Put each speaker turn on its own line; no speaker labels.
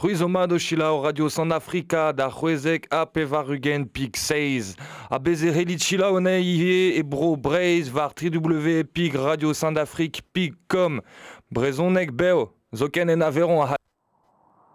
Ruizomado chila o Radio Sandafrika da Huezek a pevarugen pig 6. A bezerelit chila o ie e bro breiz var www.pig radiosandafrik.com. Brezonek beo, zoken en averon a